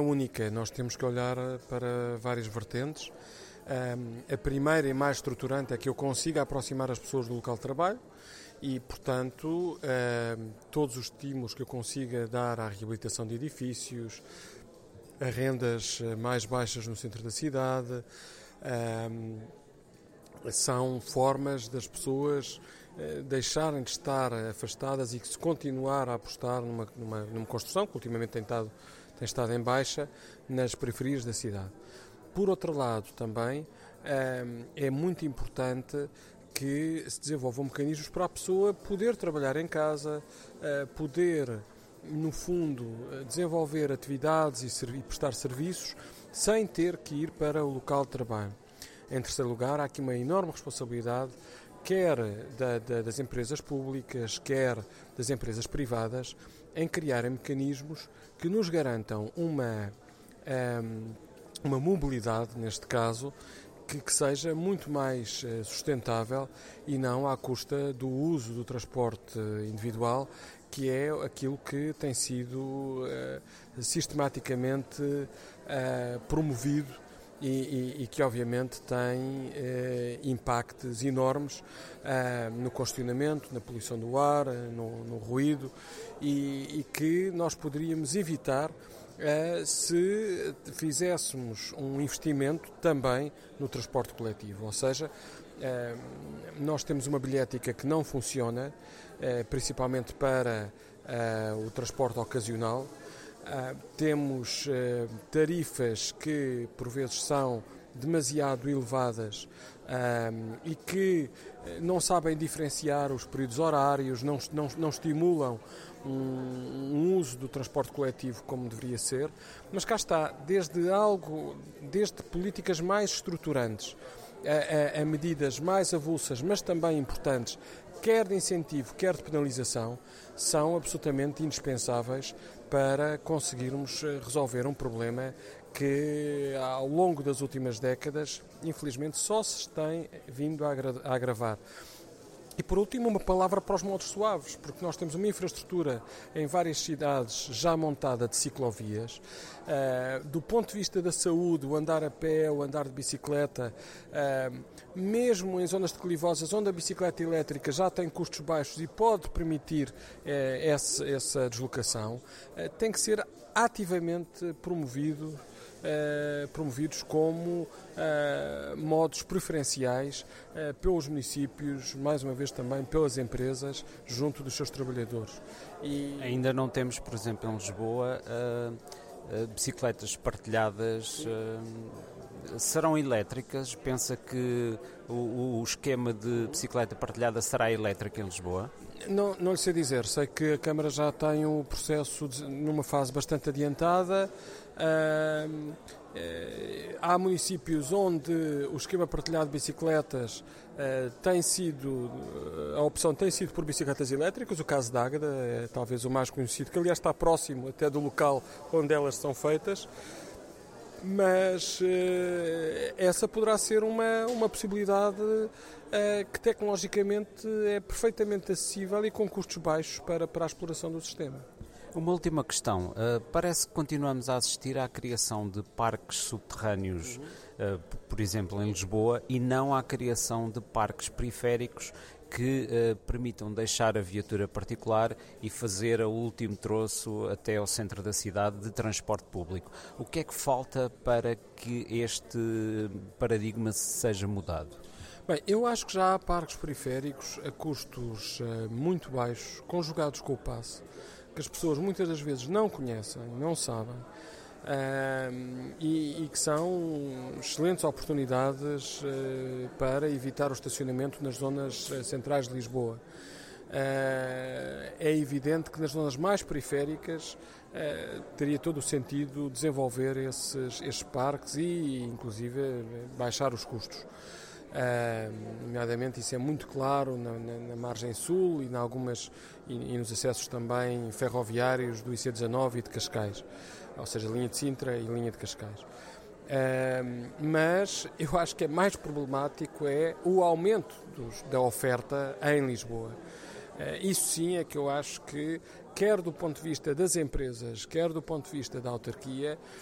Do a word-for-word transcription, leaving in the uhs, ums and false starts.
única, nós temos que olhar para várias vertentes. A primeira e mais estruturante é que eu consiga aproximar as pessoas do local de trabalho e, portanto, todos os estímulos que eu consiga dar à reabilitação de edifícios, a rendas mais baixas no centro da cidade, são formas das pessoas deixarem de estar afastadas e que se continuar a apostar numa, numa, numa construção que ultimamente tem estado, tem estado em baixa nas periferias da cidade. Por outro lado, também é muito importante que se desenvolvam mecanismos para a pessoa poder trabalhar em casa, poder, no fundo, desenvolver atividades e prestar serviços sem ter que ir para o local de trabalho. Em terceiro lugar, há aqui uma enorme responsabilidade, quer da, da, das empresas públicas, quer das empresas privadas, em criarem mecanismos que nos garantam uma... Um, uma mobilidade, neste caso, que, que seja muito mais uh, sustentável e não à custa do uso do transporte individual, que é aquilo que tem sido uh, sistematicamente uh, promovido e, e, e que, obviamente, tem uh, impactos enormes uh, no congestionamento, na poluição do ar, no, no ruído e, e que nós poderíamos evitar Uh, se fizéssemos um investimento também no transporte coletivo, ou seja, uh, nós temos uma bilhética que não funciona, uh, principalmente para uh, o transporte ocasional, uh, temos uh, tarifas que por vezes são demasiado elevadas um, e que não sabem diferenciar os períodos horários, não, não, não estimulam um, um uso do transporte coletivo como deveria ser, mas cá está, desde algo, desde políticas mais estruturantes a, a, a medidas mais avulsas, mas também importantes, quer de incentivo, quer de penalização, são absolutamente indispensáveis para conseguirmos resolver um problema que, ao longo das últimas décadas, infelizmente, só se tem vindo a agravar. E, por último, uma palavra para os modos suaves, porque nós temos uma infraestrutura em várias cidades já montada de ciclovias. Uh, do ponto de vista da saúde, o andar a pé, o andar de bicicleta, uh, mesmo em zonas declivosas onde a bicicleta elétrica já tem custos baixos e pode permitir uh, essa, essa deslocação, uh, tem que ser ativamente promovido. Uh, promovidos como uh, modos preferenciais uh, pelos municípios, mais uma vez também pelas empresas, junto dos seus trabalhadores. E... Ainda não temos, por exemplo, em Lisboa, uh, uh, bicicletas partilhadas uh, serão elétricas? Pensa que o, o esquema de bicicleta partilhada será elétrica em Lisboa? Não, não lhe sei dizer, sei que a Câmara já tem o processo de, numa fase bastante adiantada. Uh, uh, há municípios onde o esquema partilhado de bicicletas uh, tem sido, a opção tem sido por bicicletas elétricas, o caso de Águeda é talvez o mais conhecido, que aliás está próximo até do local onde elas são feitas, mas uh, essa poderá ser uma, uma possibilidade uh, que tecnologicamente é perfeitamente acessível e com custos baixos para, para a exploração do sistema. Uma última questão. Uh, parece que continuamos a assistir à criação de parques subterrâneos, uh, por exemplo, em Lisboa, e não à criação de parques periféricos que uh, permitam deixar a viatura particular e fazer o último troço até ao centro da cidade de transporte público. O que é que falta para que este paradigma seja mudado? Bem, eu acho que já há parques periféricos a custos uh, muito baixos, conjugados com o passe, que as pessoas muitas das vezes não conhecem, não sabem, uh, e, e que são excelentes oportunidades uh, para evitar o estacionamento nas zonas uh, centrais de Lisboa. Uh, é evidente que nas zonas mais periféricas uh, teria todo o sentido desenvolver esses, esses parques e, inclusive, baixar os custos. Uh, nomeadamente isso é muito claro na, na, na margem sul e, em algumas, e, e nos acessos também ferroviários do I C dezanove e de Cascais, ou seja, linha de Sintra e linha de Cascais. Uh, mas eu acho que é mais problemático é o aumento dos, da oferta em Lisboa. Uh, isso sim é que eu acho que, quer do ponto de vista das empresas, quer do ponto de vista da autarquia,